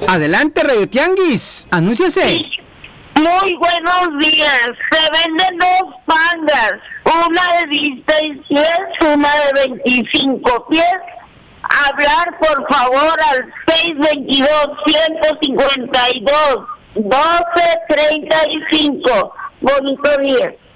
Adelante, Radio Tianguis, anúnciase. Muy buenos días. Se venden 2 pangas, una de 16 pies, una de 25 pies. Hablar, por favor, al 622-152-1235. Bonito día.